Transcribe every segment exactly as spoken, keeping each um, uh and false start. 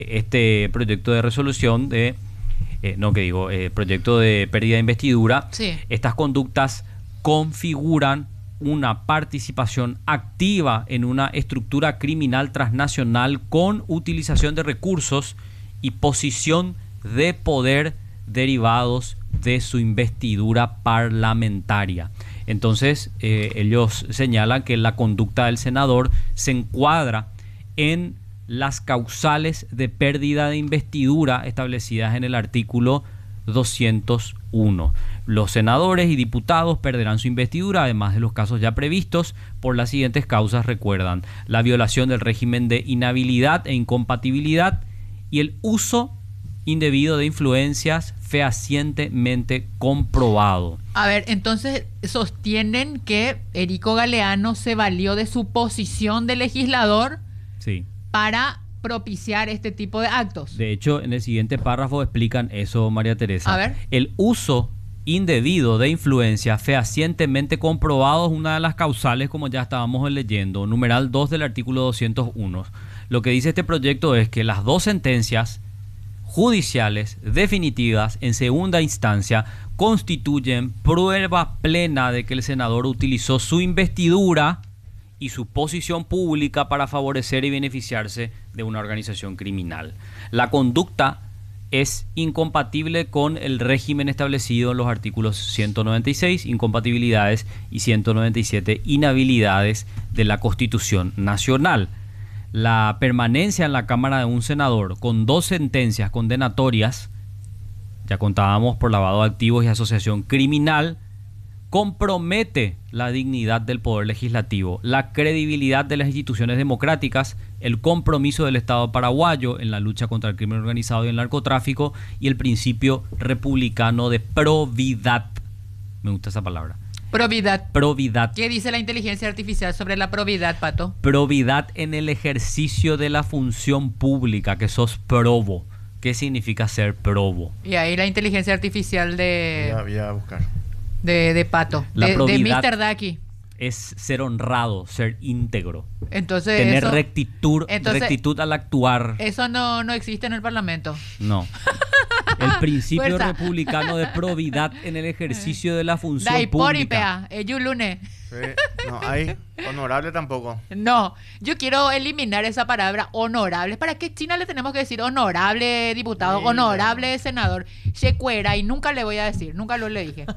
este proyecto de resolución de, eh, no que digo, eh, proyecto de pérdida de investidura, Sí. estas conductas configuran una participación activa en una estructura criminal transnacional con utilización de recursos y posición de poder derivados de su investidura parlamentaria. Entonces, eh, ellos señalan que la conducta del senador se encuadra en las causales de pérdida de investidura establecidas en el artículo doscientos uno. Los senadores y diputados perderán su investidura, además de los casos ya previstos, por las siguientes causas, recuerdan: la violación del régimen de inhabilidad e incompatibilidad y el uso indebido de influencias fehacientemente comprobado. A ver, entonces sostienen que Erico Galeano se valió de su posición de legislador Sí. para propiciar este tipo de actos. De hecho, en el siguiente párrafo explican eso, María Teresa. A ver. El uso indebido de influencia fehacientemente comprobado es una de las causales, como ya estábamos leyendo, numeral dos del artículo doscientos uno. Lo que dice este proyecto es que las dos sentencias judiciales definitivas en segunda instancia constituyen prueba plena de que el senador utilizó su investidura y su posición pública para favorecer y beneficiarse de una organización criminal. La conducta es incompatible con el régimen establecido en los artículos ciento noventa y seis, incompatibilidades, y ciento noventa y siete, inhabilidades de la Constitución Nacional. La permanencia en la Cámara de un senador con dos sentencias condenatorias, ya contábamos por lavado de activos y asociación criminal, compromete la dignidad del poder legislativo, la credibilidad de las instituciones democráticas, el compromiso del Estado paraguayo en la lucha contra el crimen organizado y el narcotráfico y el principio republicano de probidad. Me gusta esa palabra. Probidad. Probidad. ¿Qué dice la inteligencia artificial sobre la probidad, Pato? Probidad en el ejercicio de la función pública, que sos probo. ¿Qué significa ser probo? Y ahí la inteligencia artificial de... Voy a, voy a buscar. De, de Pato, La de, de probidad míster Daki. Es ser honrado, ser íntegro. Entonces, tener eso, rectitud, entonces, rectitud al actuar. Eso no, no existe en el Parlamento. No. El principio Fuerza. republicano de probidad en el ejercicio de la función Dai por y pública. pea, ellos lunes. Sí, no hay. Honorable tampoco. No, yo quiero eliminar esa palabra honorable. ¿Para qué China le tenemos que decir honorable diputado, Sí, honorable senador? Checuera, y nunca le voy a decir, nunca lo le dije.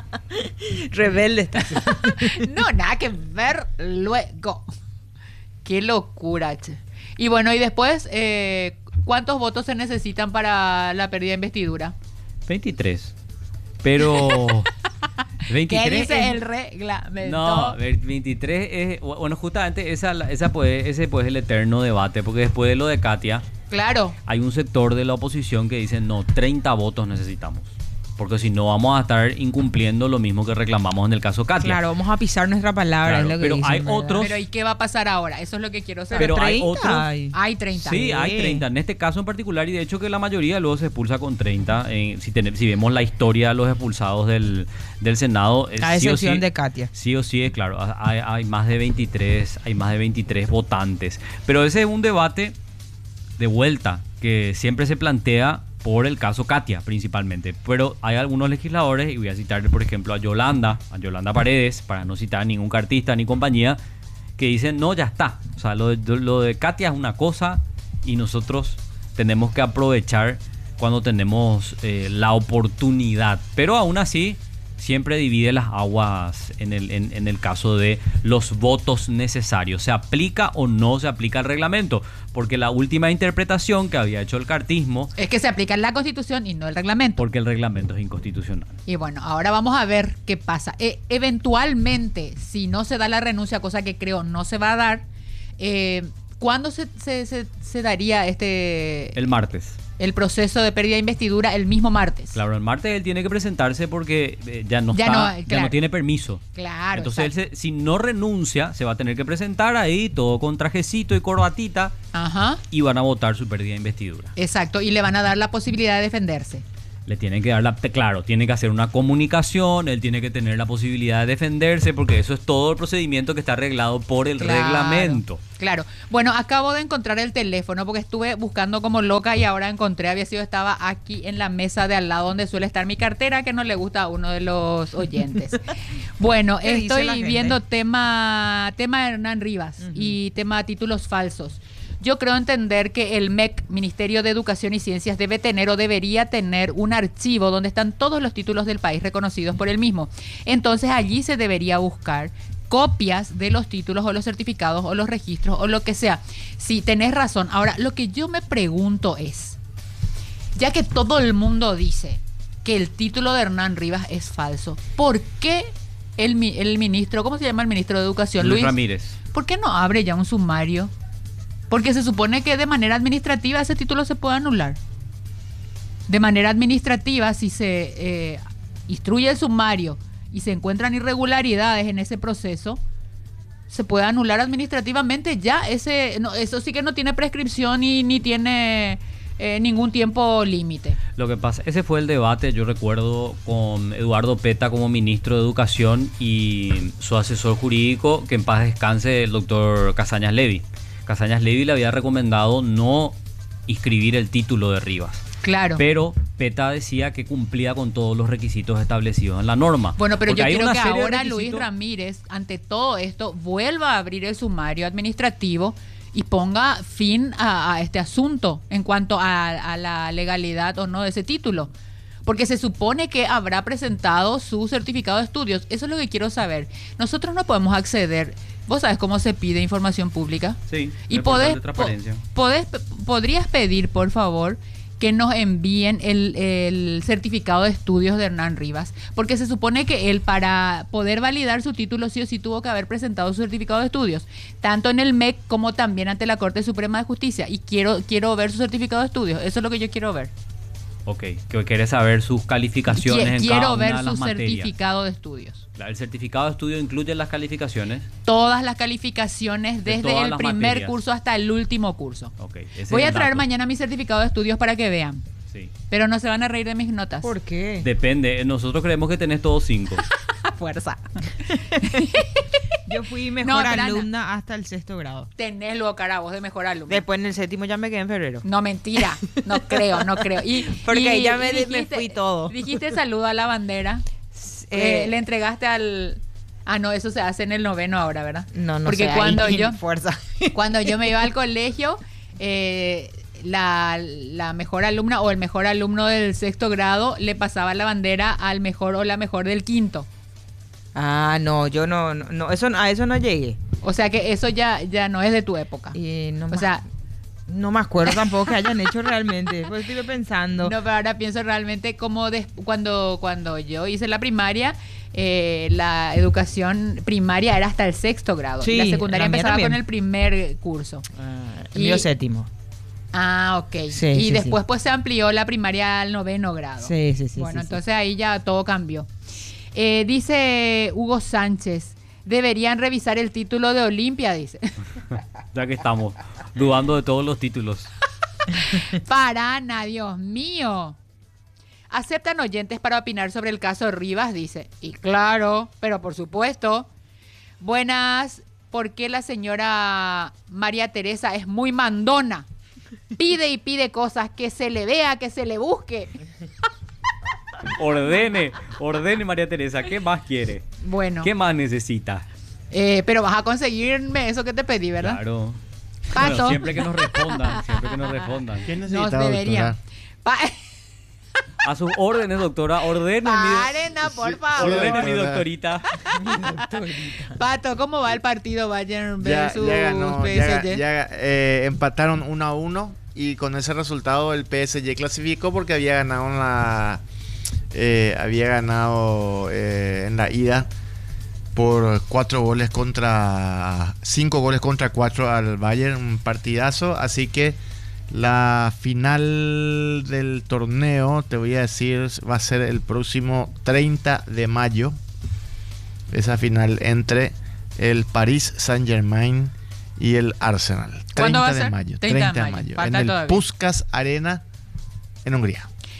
Rebelde está. No, nada que ver luego. Qué locura, che. Y bueno, y después, eh, ¿cuántos votos se necesitan para la pérdida de investidura? veintitrés. Pero... veintitrés ¿Qué dice es- el reglamento? No, veintitrés es... Bueno, justamente esa, esa puede, ese pues es el eterno debate, porque después de lo de Katia, Claro. hay un sector de la oposición que dice, no, treinta votos necesitamos. Porque si no vamos a estar incumpliendo lo mismo que reclamamos en el caso Katia. Claro, vamos a pisar nuestra palabra. Claro, es lo que pero dicen, hay ¿verdad? otros- Pero ¿y qué va a pasar ahora? Eso es lo que quiero saber. Pero hay treinta otros... hay. Hay treinta. Sí, hay treinta. En este caso en particular, y de hecho que la mayoría luego se expulsa con treinta. Eh, si, ten- si vemos la historia de los expulsados del, del Senado, eh, A sí o excepción sí- de Katia. Sí o sí, es claro, hay, hay más de veintitrés, hay más de veintitrés votantes. Pero ese es un debate de vuelta que siempre se plantea por el caso Katia principalmente. Pero hay algunos legisladores, y voy a citar por ejemplo a Yolanda, a Yolanda Paredes, para no citar a ningún cartista ni compañía, que dicen, no, ya está. O sea, lo de, lo de Katia es una cosa y nosotros tenemos que aprovechar cuando tenemos eh, la oportunidad. Pero aún así, siempre divide las aguas en el, en, en el caso de los votos necesarios. ¿Se aplica o no se aplica el reglamento? Porque la última interpretación que había hecho el cartismo, Es que se aplica la Constitución y no el reglamento. porque el reglamento es inconstitucional. Y bueno, ahora vamos a ver qué pasa. Eh, eventualmente, si no se da la renuncia, cosa que creo no se va a dar, eh, ¿cuándo se, se, se, se daría este El martes. el proceso de pérdida de investidura? El mismo martes. Claro, el martes él tiene que presentarse porque eh, ya no Ya está, no, ya claro. no tiene permiso. Claro. Entonces, él exacto. se- si no renuncia, se va a tener que presentar ahí, todo con trajecito y corbatita, Ajá. y van a votar su pérdida de investidura. Exacto. Y le van a dar la posibilidad de defenderse. Le tienen que dar la... Claro, tiene que hacer una comunicación, él tiene que tener la posibilidad de defenderse, porque eso es todo el procedimiento que está arreglado por el Claro, reglamento. Claro. Bueno, acabo de encontrar el teléfono porque estuve buscando como loca y ahora encontré, había sido, estaba aquí en la mesa de al lado donde suele estar mi cartera, que no le gusta a uno de los oyentes. Bueno, ¿Qué dice la estoy gente? viendo tema, tema de Hernán Rivas Ujú. y tema títulos falsos. Yo creo entender que el M E C, Ministerio de Educación y Ciencias, debe tener o debería tener un archivo donde están todos los títulos del país reconocidos por el mismo. Entonces allí se debería buscar copias de los títulos o los certificados o los registros o lo que sea. Sí, tenés razón. Ahora, lo que yo me pregunto es, ya que todo el mundo dice que el título de Hernán Rivas es falso, ¿por qué el, mi- el ministro, ¿cómo se llama el ministro de Educación? Luis Ramírez. ¿Por qué no abre ya un sumario? Porque se supone que de manera administrativa ese título se puede anular. De manera administrativa, si se eh, instruye el sumario y se encuentran irregularidades en ese proceso, se puede anular administrativamente ya. Ese, no, eso sí que no tiene prescripción y ni tiene eh, ningún tiempo límite. Lo que pasa, ese fue el debate, yo recuerdo, con Eduardo Peta como ministro de Educación y su asesor jurídico, que en paz descanse, el doctor Casañas Levy. Casañas Levy le había recomendado no inscribir el título de Rivas. Claro. Pero Peta decía que cumplía con todos los requisitos establecidos en la norma. Bueno, pero Porque yo hay quiero una que serie de ahora Luis requisitos- Ramírez, ante todo esto, vuelva a abrir el sumario administrativo y ponga fin a, a este asunto en cuanto a, a la legalidad o no de ese título. Porque se supone que habrá presentado su certificado de estudios. Eso es lo que quiero saber. Nosotros no podemos acceder. ¿Vos sabés cómo se pide información pública? Sí, Y el portal podés, de transparencia. po- podés- podrías pedir, por favor, que nos envíen el, el certificado de estudios de Hernán Rivas, porque se supone que él, para poder validar su título, sí o sí tuvo que haber presentado su certificado de estudios, tanto en el M E C como también ante la Corte Suprema de Justicia, y quiero, quiero ver su certificado de estudios. Eso es lo que yo quiero ver. Ok, que querés saber sus calificaciones Qui- en quiero cada una ver de las su materias. certificado de estudios. Claro, el certificado de estudio incluye las calificaciones. Todas las calificaciones De desde todas el las primer materias. curso hasta el último curso. Ok, ese es Voy a el traer dato. mañana mi certificado de estudios para que vean, Sí. pero no se van a reír de mis notas. ¿Por qué? Depende, nosotros creemos que tenés todos cinco. A fuerza. Yo fui mejor No, Trana. alumna hasta el sexto grado. Tenés luego cara vos de mejor alumno. Después en el séptimo ya me quedé en febrero. No, mentira. No creo, no creo. Y, Porque y- ahí ya me- y me fui todo. Dijiste saludo a la bandera. Eh, Eh, le entregaste al... Ah, no, eso se hace en el noveno ahora, ¿verdad? No, no Porque sé, cuando ahí, yo... fuerza. Cuando yo me iba al colegio, eh, la, la mejor alumna o el mejor alumno del sexto grado le pasaba la bandera al mejor o la mejor del quinto. Ah, no, yo no, no, no, eso, a eso no llegué. O sea que eso ya, ya no es de tu época. Y no O me- sea, no me acuerdo tampoco que hayan hecho realmente. Pues estuve pensando. no, pero ahora pienso realmente como des- cuando, cuando yo hice la primaria, eh, la educación primaria era hasta el sexto grado. Sí, y la secundaria la mía empezaba también. con el primer curso. Ah, el Y- mío séptimo. Ah, ok. Sí, y sí, después sí. pues se amplió la primaria al noveno grado. Sí, sí, sí. Bueno, sí, sí. entonces ahí ya todo cambió. Eh, dice Hugo Sánchez, deberían revisar el título de Olimpia, dice. Ya que estamos dudando de todos los títulos. Parana, Dios mío. Aceptan oyentes para opinar sobre el caso Rivas, dice. Y claro, pero por supuesto. Buenas, ¿por qué la señora María Teresa es muy mandona? Pide y pide cosas, que se le vea, que se le busque. Ordene, ordene María Teresa, ¿qué más quiere? Bueno, ¿Qué más necesita? eh, pero vas a conseguirme eso que te pedí, ¿verdad? Claro. Pato. Bueno, siempre que nos respondan, siempre que nos respondan. ¿Quién Nos necesita, deberían. doctora? Pa- A sus órdenes, doctora, ordene Paren, no, por mi, favor. ordene mi Doctora. doctorita. Pato, ¿cómo va el partido Bayern Ya, versus ya ganó, P ya, S ga- G? ya, eh, empataron uno a uno y con ese resultado el P S G clasificó porque había ganado en la eh, había ganado eh, en la ida por cuatro goles contra cinco goles contra cuatro al Bayern, un partidazo, así que la final del torneo, te voy a decir, va a ser el próximo treinta de mayo. Esa final entre el Paris Saint-Germain y el Arsenal. ¿Cuándo va a treinta de ser? mayo. treinta de treinta de mayo. mayo. Falta En el todavía. Puskás Arena en Hungría.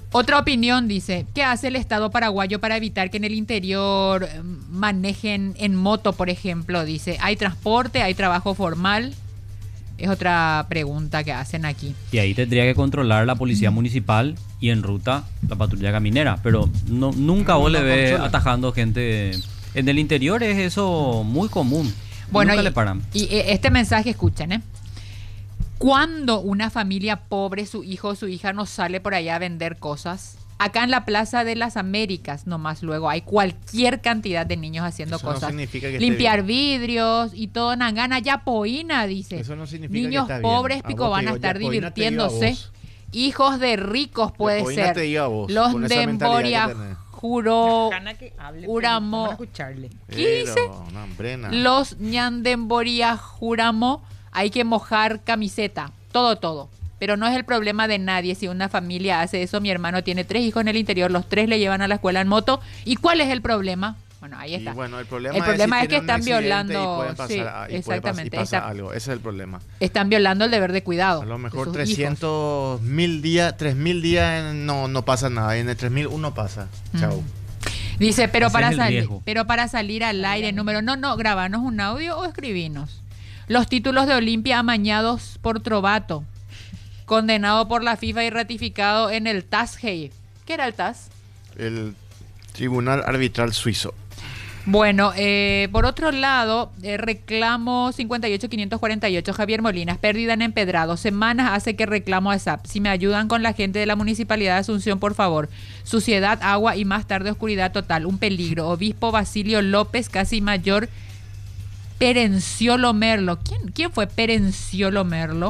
Otra opinión dice, ¿qué hace el Estado paraguayo para evitar que en el interior eh, manejen en moto, por ejemplo? Dice, ¿hay transporte, hay trabajo formal? Es otra pregunta que hacen aquí. Y ahí tendría que controlar la policía municipal y en ruta la patrulla caminera. Pero no, nunca No, vos le no ves controla. atajando gente. En el interior es eso muy común. Bueno, nunca y, le paran. y eh, este mensaje, escuchen, ¿eh? Cuando una familia pobre, su hijo o su hija no sale por allá a vender cosas, acá en la Plaza de las Américas, nomás luego hay cualquier cantidad de niños haciendo Eso no cosas. significa que esté Limpiar bien. vidrios y todo Nangana, ya poina, dice. Eso no significa Niños que está bien. pobres, A vos pico, te van a digo, estar Yapoina te digo a divirtiéndose. vos. Hijos de ricos puede Yapoina ser. te digo a vos, Los con esa de mentalidad que Emboria, tenés. juró, Gana que hable, Uramo. vamos a escucharle. ¿Qué Pero, dice? una hambrena. Los ñandemboria juramo, hay que mojar camiseta, todo, todo. Pero no es el problema de nadie si una familia hace eso. Mi hermano tiene tres hijos en el interior, los tres le llevan a la escuela en moto. ¿Y cuál es el problema? Bueno, ahí Y está. bueno, el problema, El problema es, es si que tienen un están accidente violando- y pueden pasar, sí, a- y puede pas- exactamente, y pasa está- algo. Ese es el problema. Están violando el deber de cuidado. A lo de mejor sus trescientos mil días, tres mil días en- no, no pasa nada. Y en el tres mil uno pasa. Mm. Chao. hijos. Dice, pero Ese para es el salir, riesgo. pero para salir al aire, número, no, no, grabanos un audio o escribinos. Los títulos de Olimpia amañados por Trovato, condenado por la FIFA y ratificado en el T A S G. ¿Qué era el T A S? El Tribunal Arbitral Suizo. Bueno, eh, por otro lado, eh, reclamo cincuenta y ocho quinientos cuarenta y ocho, Javier Molinas, pérdida en Empedrado. Semanas hace que reclamo a S A P. Si me ayudan con la gente de la Municipalidad de Asunción, por favor. Suciedad, agua y más tarde oscuridad total. Un peligro. Obispo Basilio López, casi mayor, Perenciolo Merlo. ¿Quién, quién fue Perenciolo Merlo?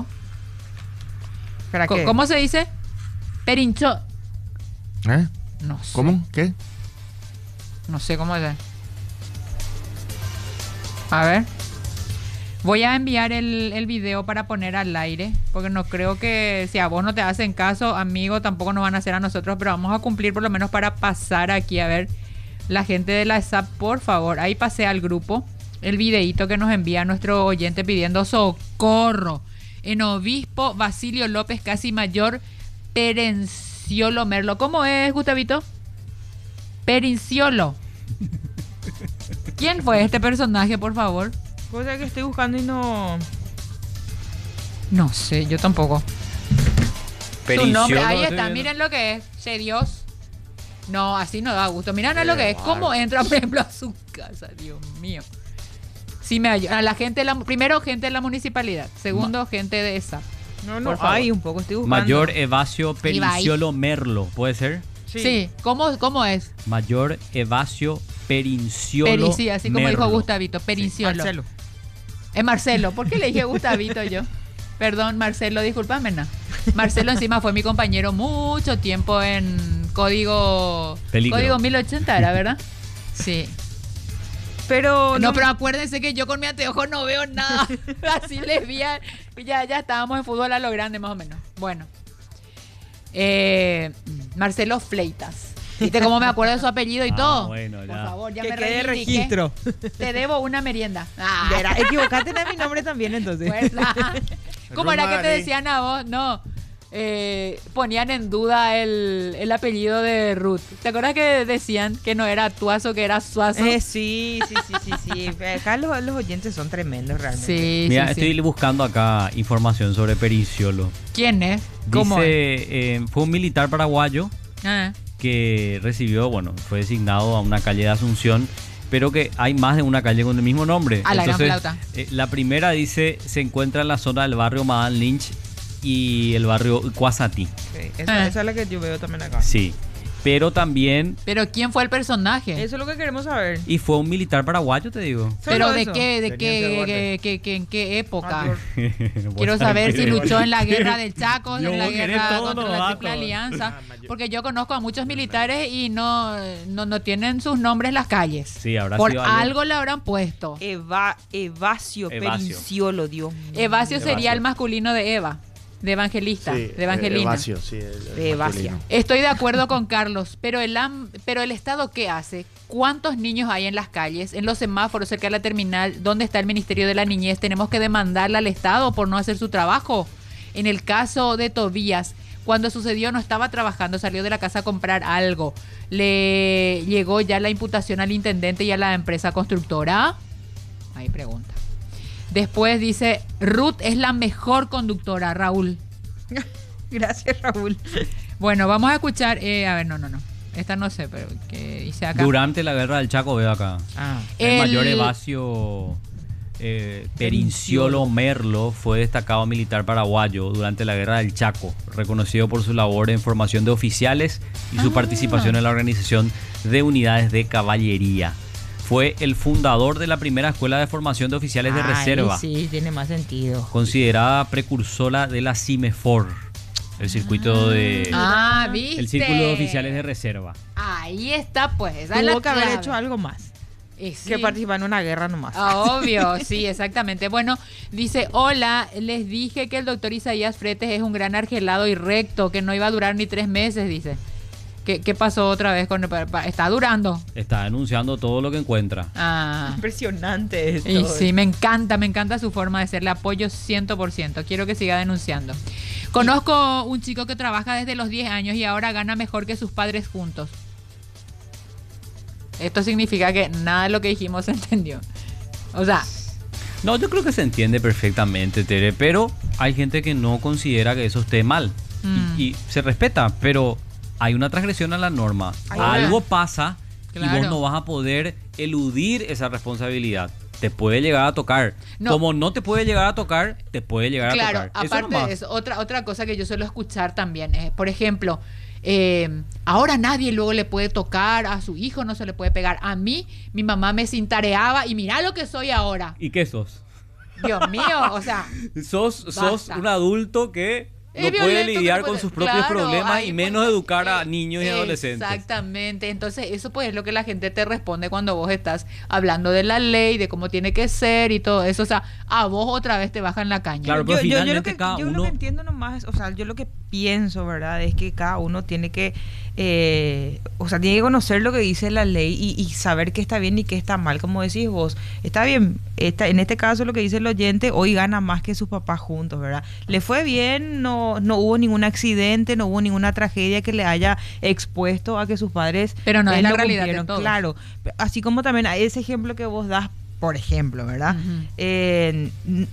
¿Para Co- qué? ¿Cómo se dice? Perincho... ¿Eh? No sé. ¿Cómo? ¿Qué? No sé cómo es. A ver. Voy a enviar el, el video para poner al aire, porque no creo que si a vos no te hacen caso, amigo, tampoco nos van a hacer a nosotros, pero vamos a cumplir por lo menos para pasar aquí a ver la gente de la S A P, por favor. Ahí pasé al grupo el videíto que nos envía nuestro oyente pidiendo socorro. En Obispo Basilio López, casi mayor, Perenciolo Merlo. ¿Cómo es, Gustavito? Perinciolo. ¿Quién fue este personaje, por favor? Cosa que estoy buscando y no... No sé, yo tampoco. Su nombre, ahí está, Perenciolo, miren lo que es. Che Dios. No, así no da gusto. Miren a Qué lo que es. ¿Cómo bárbaro. entra, por ejemplo, a su casa? Dios mío. Sí me ayuda. A la gente de la, primero, gente de la municipalidad. Segundo, gente de esa. No, no Por favor. hay un poco, estoy buscando. Mayor Evasio Perinciolo Merlo, ¿puede ser? Sí. ¿Cómo, ¿Cómo es? Mayor Evasio Perinciolo Peri, sí, así como dijo Merlo. Gustavito. Perinciolo. Marcelo. Es Marcelo. ¿Por qué le dije Gustavito yo? Perdón, Marcelo, discúlpame, no. Marcelo encima fue mi compañero mucho tiempo en Código... Peligro. Código mil ochenta era, ¿verdad? Sí. Pero... No, pero acuérdense que yo con mi anteojo no veo nada. Así les vi. a- Ya, ya estábamos en fútbol a lo grande, más o menos. Bueno. Eh, Marcelo Fleitas. ¿Viste cómo me acuerdo de su apellido y Ah, todo? bueno, Por ya. favor, ya que me quede reivindiqué. registro. Te debo una merienda. Ah. Verá, equivocate en mi nombre también, entonces. Fuerza. ¿Cómo era que te Romani. decían a vos? No. Eh, ponían en duda el, el apellido de Ruth. ¿Te acuerdas que decían que no era Tuazo, que era Suazo? Eh, sí, sí, sí, sí, sí. Acá los, los oyentes son tremendos realmente. sí, Mira, sí, sí. estoy buscando acá información sobre Perinciolo. ¿Quién es? ¿Cómo es? Dice, eh, fue un militar paraguayo Ah, que recibió, bueno, fue designado a una calle de Asunción, pero que hay más de una calle con el mismo nombre. A la gran Entonces, flauta. eh, la primera dice, se encuentra en la zona del barrio Madame Lynch y el barrio Cuasatí. Sí, esa, Ah. esa es la que yo veo también acá. Sí, pero también, pero ¿quién fue el personaje? Eso es lo que queremos saber. y fue un militar paraguayo, te digo. Pero Solo de eso. qué, de Teniente qué, Duarte. que, que- que- en qué época. Mayor. Quiero Vos saber sabés si que- luchó en la guerra del Chaco, Yo en la vos querés guerra todos contra los la datos. Triple Alianza, Ah, mayor. porque yo conozco a muchos militares y no, no, no tienen sus nombres en las calles. Sí, habrá Por sido algo, algo- le habrán puesto. Eva, Evasio, Evasio. Perinciolo, Dios mío. Evasio sería Evasio. el masculino de Eva, de evangelista, Sí, de evangelina. Evasio, sí, el- el De Evasia. masculino. Estoy de acuerdo con Carlos, pero el, am- pero el Estado, ¿qué hace? ¿Cuántos niños hay en las calles, en los semáforos, cerca de la terminal? ¿Dónde está el Ministerio de la Niñez? ¿Tenemos que demandarle al Estado por no hacer su trabajo? En el caso de Tobías, cuando sucedió no estaba trabajando, salió de la casa a comprar algo. Le llegó ya la imputación al intendente y a la empresa constructora. Ahí pregunta. Después dice, Ruth es la mejor conductora, Raúl. Gracias, Raúl. Bueno, vamos a escuchar, eh, a ver, no, no, no. Esta no sé, pero que dice acá. Durante la guerra del Chaco, veo acá. Ah. El, El- mayor Evasio eh, Perinciolo Merlo fue destacado militar paraguayo durante la guerra del Chaco, reconocido por su labor en formación de oficiales y su Ah. participación en la organización de unidades de caballería. Fue el fundador de la primera escuela de formación de oficiales de Ay, reserva, sí, tiene más sentido. considerada precursora de la CIMEFOR, el circuito de... Ah, ¿viste? el círculo de oficiales de reserva. Ahí está, pues. Esa es la Tuvo que haber clave. hecho algo más Eh, sí. que participar en una guerra nomás. Ah, obvio, sí, exactamente. Bueno, dice, hola, les dije que el doctor Isaías Fretes es un gran argelado y recto, que no iba a durar ni tres meses, dice. ¿Qué, qué pasó otra vez con el... pa- pa- Está durando. Está denunciando todo lo que encuentra. Ah. Impresionante esto. Y sí, me encanta, me encanta su forma de ser. Le apoyo cien por ciento. Quiero que siga denunciando. Conozco un chico que trabaja desde los diez años y ahora gana mejor que sus padres juntos. Esto significa que nada de lo que dijimos se entendió. O sea, No, yo creo que se entiende perfectamente, Tere, pero hay gente que no considera que eso esté mal. Mm. Y, y se respeta, pero hay una transgresión a la norma. Ay, Algo bueno. pasa y Claro. vos no vas a poder eludir esa responsabilidad. Te puede llegar a tocar. No. Como no te puede llegar a tocar, te puede llegar claro, a tocar. Eso aparte nomás. de eso, otra, otra cosa que yo suelo escuchar también es, por ejemplo, eh, ahora nadie luego le puede tocar, a su hijo no se le puede pegar. A mí, mi mamá me cintareaba y mirá lo que soy ahora. ¿Y qué sos? Dios mío, o sea, Sos, sos Basta. un adulto que es no puede violento, que lidiar no con puede- sus propios claro, problemas ahí y menos pues, educar a eh, niños y adolescentes. Exactamente, entonces eso pues es lo que la gente te responde cuando vos estás hablando de la ley, de cómo tiene que ser y todo eso, o sea, a vos otra vez te bajan la caña. Claro, pero yo, yo- yo lo finalmente que, cada yo uno- lo que entiendo nomás, es, o sea, yo lo que pienso, ¿verdad? Es que cada uno tiene que, eh, o sea, tiene que conocer lo que dice la ley y, y saber qué está bien y qué está mal, como decís vos. Está bien, está, en este caso lo que dice el oyente, hoy gana más que sus papás juntos, ¿verdad? Le fue bien, no, no hubo ningún accidente, no hubo ninguna tragedia que le haya expuesto a que sus padres... Pero no eh, es la lo realidad de cumplieron. todos. Claro, así como también hay ese ejemplo que vos das, por ejemplo, ¿verdad? Ujú. Eh, n-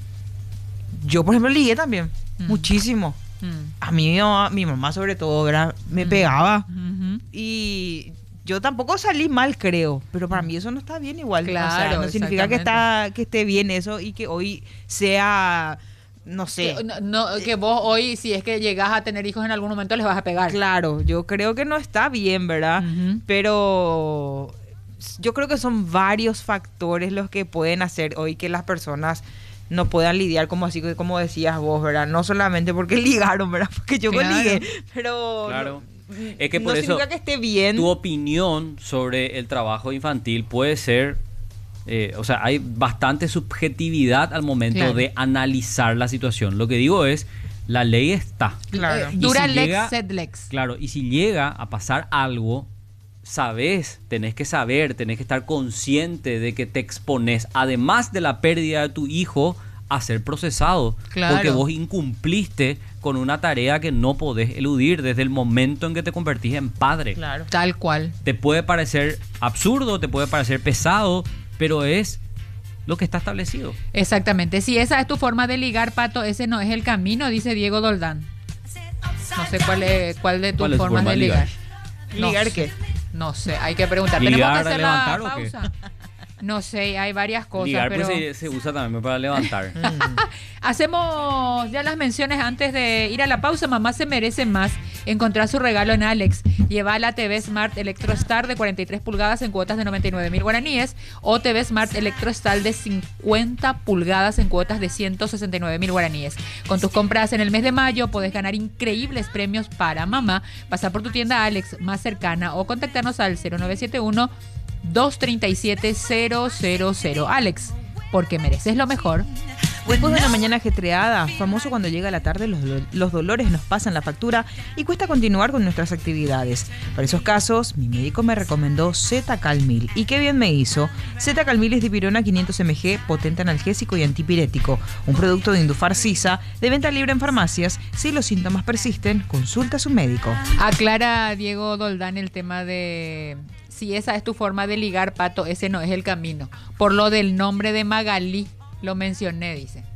yo, por ejemplo, ligué también, Mm. muchísimo. Mm. A mí, mi mamá, mi mamá sobre todo, ¿verdad? Me Mm. pegaba Ujú. y yo tampoco salí mal, creo, pero para mí eso no está bien igual. O sea, Claro, no significa que, está, que esté bien eso y que hoy sea, no sé. Que, no, no, que vos hoy, si es que llegás a tener hijos en algún momento, les vas a pegar. Claro, yo creo que no está bien, ¿verdad? Ujú. Pero yo creo que son varios factores los que pueden hacer hoy que las personas no puedan lidiar como así como decías vos, ¿verdad? No solamente porque ligaron, ¿verdad? Porque yo Claro. ligué, pero Claro. no, Es que por no eso significa que esté bien. tu opinión sobre el trabajo infantil puede ser, eh, o sea, hay bastante subjetividad al momento Claro. de analizar la situación. Lo que digo es, la ley está. Claro. Eh, Y dura si lex, llega- sed lex. Claro, y si llega a pasar algo, sabes, tenés que saber, tenés que estar consciente de que te expones, además de la pérdida de tu hijo, a ser procesado. Claro. Porque vos incumpliste con una tarea que no podés eludir desde el momento en que te convertís en padre. Claro. Tal cual. Te puede parecer absurdo, te puede parecer pesado, pero es lo que está establecido. Exactamente. Si esa es tu forma de ligar, Pato, ese no es el camino, dice Diego Doldán. No sé cuál es cuál de tus ¿Cuál es tu formas forma de de ligar. ligar? No ¿Ligar sé. qué? No sé, hay que preguntar. ¿Ligar Tenemos que a hacer levantar la o qué? pausa. No sé, hay varias cosas, Ligar pero pues se, se usa también para levantar. hacemos ya las menciones antes de ir a la pausa. Mamá se merece más. Encontrar su regalo en Alex. Lleva la T V Smart Electrostar de cuarenta y tres pulgadas en cuotas de noventa y nueve mil guaraníes o T V Smart Electrostar de cincuenta pulgadas en cuotas de ciento sesenta y nueve mil guaraníes. Con tus compras en el mes de mayo podés ganar increíbles premios para mamá. Pasa por tu tienda Alex más cercana o contactarnos al cero nueve siete uno, dos tres siete, cero cero cero. Alex, porque mereces lo mejor. Después de una mañana ajetreada, famoso cuando llega la tarde, los, do- los dolores nos pasan la factura y cuesta continuar con nuestras actividades. Para esos casos, mi médico me recomendó Z-Calmil. Y qué bien me hizo. Z-Calmil es dipirona quinientos miligramos, potente analgésico y antipirético. Un producto de Indufar Sisa, de venta libre en farmacias. Si los síntomas persisten, consulta a su médico. Aclara Diego Doldán el tema de si esa es tu forma de ligar, Pato, ese no es el camino. Por lo del nombre de Magalí, lo mencioné, dice.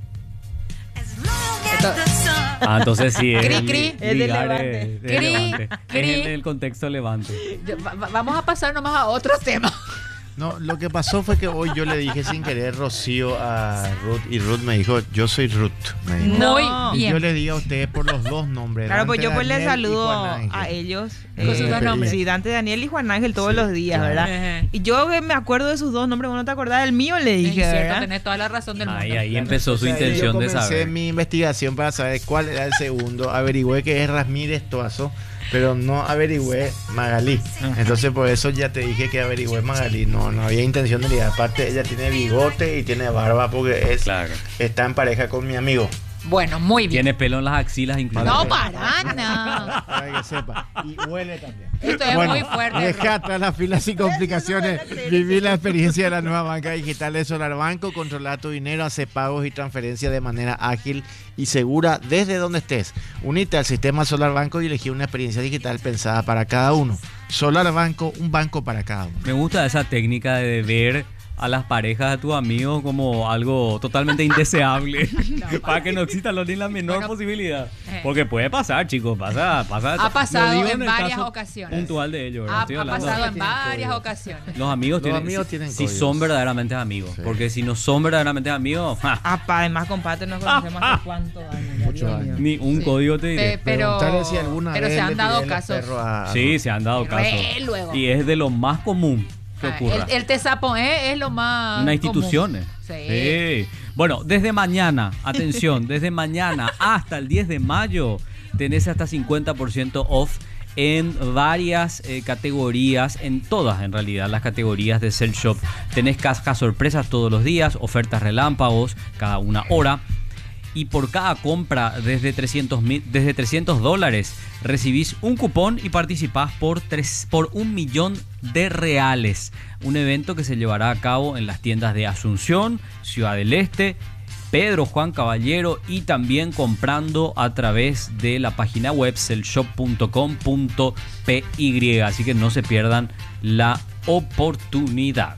Esto- Ah, entonces sí, es Cri, el- cri. Es de ligar Levante. es- es Cri, Levante. cri. Es en el contexto Levante. Yo- va- va- vamos a pasar nomás a otro tema. No, lo que pasó fue que hoy yo le dije sin querer Rocío a Ruth y Ruth me dijo, yo soy Ruth. Me dijo. No. Muy Y yo bien. les digo a ustedes por los dos nombres. Claro, pues Dante yo pues les Daniel y saludo Juan Ángel. a ellos. Con sus dos nombres. Sí, Dante Daniel y Juan Ángel todos Sí, los días, claro. ¿verdad? Ajá. Y yo que me acuerdo de sus dos nombres, vos no te acordás del mío, le Es dije, cierto, ¿verdad? tenés toda la razón del mundo. Ahí, ahí empezó su O sea, intención yo de comencé saber. mi investigación para saber cuál era el segundo. Averigüé que es Ramírez Toazo, pero no averigüé Magalí. Entonces por eso ya te dije que averigüé Magalí. No, no había intención de ligar. Aparte ella tiene bigote y tiene barba porque es, Claro. está en pareja con mi amigo. Bueno, muy bien. Tiene pelo en las axilas incluso. No, para, no. Para que sepa. Y huele también. Esto es muy fuerte. Deja atrás las filas sin complicaciones. Viví la experiencia de la nueva banca digital de Solar Banco. Controla tu dinero, hace pagos y transferencias de manera ágil y segura desde donde estés. Unite al sistema Solar Banco y elegí una experiencia digital pensada para cada uno. Solar Banco, un banco para cada uno. Me gusta esa técnica de ver a las parejas de tus amigos como algo totalmente indeseable. Para que no exista ni la menor Bueno, posibilidad. eh. Porque puede pasar, chicos. Pasa, pasa. Ha pasado Lo digo en el varias caso ocasiones. puntual de ellos. ¿verdad? Ha, Estoy ha hablando- pasado en Tienen varias código. ocasiones. Los amigos Los tienen, amigos si- tienen si códigos. son verdaderamente amigos. Sí. Porque si no son verdaderamente amigos, ja, Ah, pa, además, compadre, nos conocemos hace cuántos años. ya, Muchos Dios mío. años. ni un Sí. código te diré. Pe- pero Preguntarle si alguna pero vez se han le dado tiré los casos. perros a- a Sí, Ruth. se han dado Re casos. luego. Y es de lo más común que Ah, ocurra. El, el tesapoé es lo más Una institución. común. Sí. Sí. Bueno, desde mañana, atención, desde mañana hasta el diez de mayo tenés hasta cincuenta por ciento off en varias eh, categorías, en todas en realidad las categorías de Cell Shop. Tenés cajas sorpresas todos los días, ofertas relámpagos cada una hora. Y por cada compra desde trescientos, mil, desde trescientos dólares recibís un cupón y participás por, tres, por un millón de reales. Un evento que se llevará a cabo en las tiendas de Asunción, Ciudad del Este, Pedro Juan Caballero y también comprando a través de la página web cellshop punto com punto p y. Así que no se pierdan la oportunidad.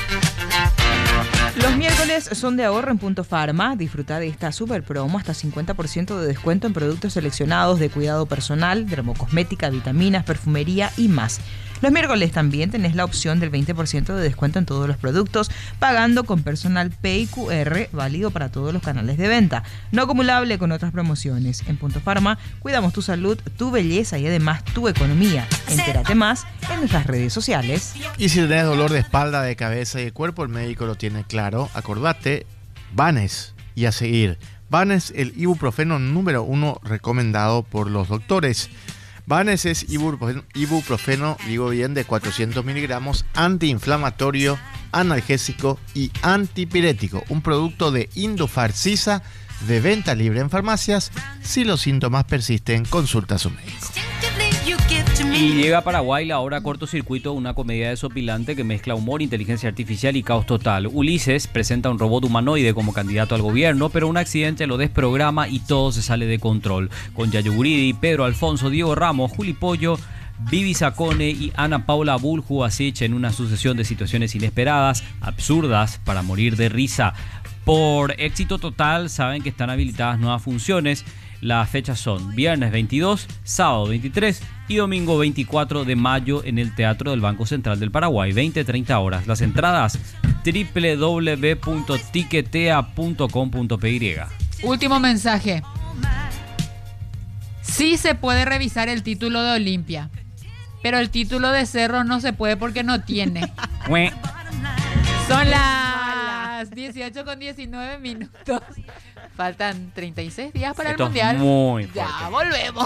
Los miércoles son de ahorro en Punto Pharma. Disfruta de esta super promo, hasta cincuenta por ciento de descuento en productos seleccionados de cuidado personal, dermocosmética, vitaminas, perfumería y más. Los miércoles también tenés la opción del veinte por ciento de descuento en todos los productos, pagando con Personal Pay Q R, válido para todos los canales de venta. No acumulable con otras promociones. En Punto Pharma cuidamos tu salud, tu belleza y además tu economía. Entérate más en nuestras redes sociales. Y si tenés dolor de espalda, de cabeza y de cuerpo, el médico lo tiene claro. Acordate, Vanes y a seguir. Vanes, el ibuprofeno número uno recomendado por los doctores. Vanes es ibuprofeno, ibuprofeno, digo bien, de cuatrocientos miligramos, antiinflamatorio, analgésico y antipirético. Un producto de Indufar Sisa, de venta libre en farmacias. Si los síntomas persisten, consulta a su médico. Y llega a Paraguay la obra Cortocircuito, una comedia desopilante que mezcla humor, inteligencia artificial y caos total. Ulises presenta un robot humanoide como candidato al gobierno, pero un accidente lo desprograma y todo se sale de control. Con Yayo Guridi, Pedro Alfonso, Diego Ramos, Juli Pollo, Vivi Sacone y Ana Paula Bulju Asich en una sucesión de situaciones inesperadas, absurdas, para morir de risa. Por éxito total, saben que están habilitadas nuevas funciones. Las fechas son viernes veintidós, sábado veintitrés y domingo veinticuatro de mayo en el Teatro del Banco Central del Paraguay, veinte a treinta horas. Las entradas doble u doble u doble u punto tiquetea punto com punto p y. Último mensaje. Sí se puede revisar el título de Olimpia, pero el título de Cerro no se puede porque no tiene. Son las dieciocho con diecinueve minutos. Faltan treinta y seis días para Esto el es Mundial. muy ya fuerte. volvemos.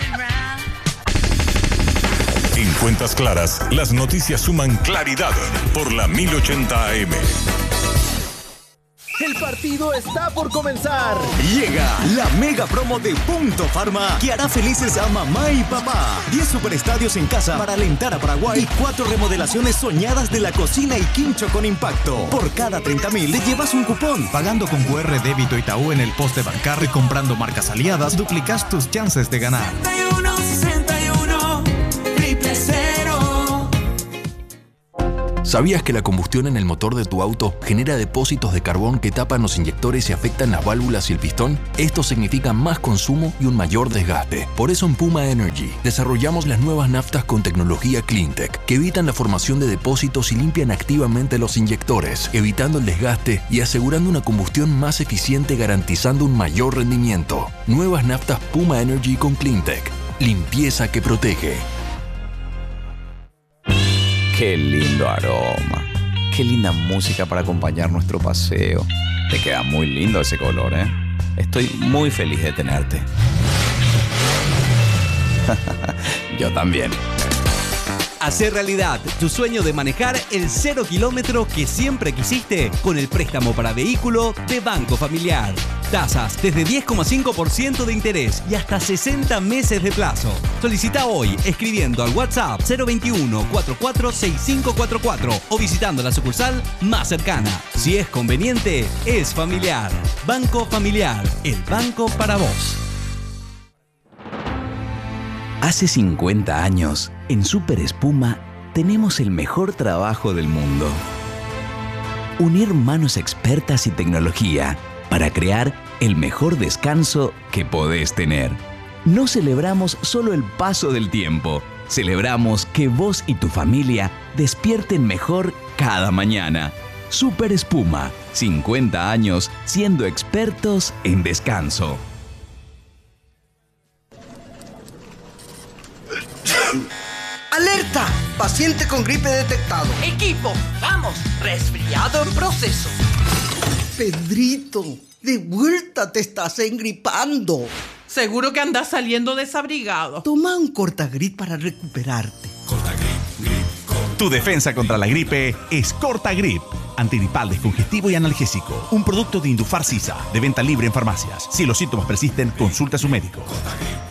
En Cuentas Claras, las noticias suman claridad por la mil ochenta A M. El partido está por comenzar. Llega la mega promo de Punto Pharma que hará felices a mamá y papá. diez superestadios en casa para alentar a Paraguay y cuatro remodelaciones soñadas de la cocina y quincho con impacto. Por cada treinta mil le llevas un cupón. Pagando con Q R Débito Itaú en el poste bancario y comprando marcas aliadas, duplicas tus chances de ganar. sesenta y uno, sesenta y uno, triple cero. ¿Sabías que la combustión en el motor de tu auto genera depósitos de carbón que tapan los inyectores y afectan las válvulas y el pistón? Esto significa más consumo y un mayor desgaste. Por eso en Puma Energy desarrollamos las nuevas naftas con tecnología CleanTech que evitan la formación de depósitos y limpian activamente los inyectores, evitando el desgaste y asegurando una combustión más eficiente, garantizando un mayor rendimiento. Nuevas naftas Puma Energy con CleanTech. Limpieza que protege. Qué lindo aroma. Qué linda música para acompañar nuestro paseo. Te queda muy lindo ese color, ¿eh? Estoy muy feliz de tenerte. Yo también. Hacer realidad tu sueño de manejar el cero kilómetro que siempre quisiste con el préstamo para vehículo de Banco Familiar. Tasas desde diez coma cinco por ciento de interés y hasta sesenta meses de plazo. Solicita hoy escribiendo al WhatsApp cero veintiuno, cuarenta y cuatro, sesenta y cinco cuarenta y cuatro o visitando la sucursal más cercana. Si es conveniente, es familiar. Banco Familiar, el banco para vos. Hace cincuenta años, en Super Espuma, tenemos el mejor trabajo del mundo. Unir manos expertas y tecnología para crear el mejor descanso que podés tener. No celebramos solo el paso del tiempo, celebramos que vos y tu familia despierten mejor cada mañana. Super Espuma, cincuenta años siendo expertos en descanso. ¡Alerta! Paciente con gripe detectado. Equipo, vamos, resfriado en proceso. Pedrito, de vuelta te estás engripando. Seguro que andas saliendo desabrigado. Toma un Cortagrip para recuperarte. Cortagrip, grip, Cortagrip. Tu defensa contra la gripe es Cortagrip. Antigripal, descongestivo y analgésico. Un producto de Indufar Sisa, de venta libre en farmacias. Si los síntomas persisten, consulta a su médico. Cortagrip.